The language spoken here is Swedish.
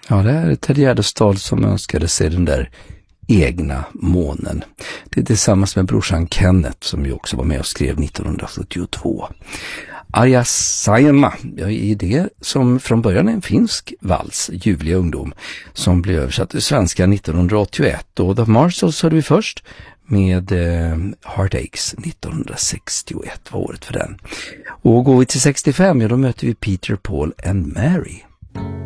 Ja, det är Ted Gärdestad som önskade sig den där egna månen. Det är tillsammans med brorsan Kenneth som ju också var med och skrev 1972. Arja Saijonmaa, är det som från början är en finsk vals, Ljuvliga ungdom, som blev översatt till svenska 1981. Och The Marshalls hörde vi först med Heartaches 1961 var året för den. Och går vi till 65, ja, då möter vi Peter, Paul and Mary.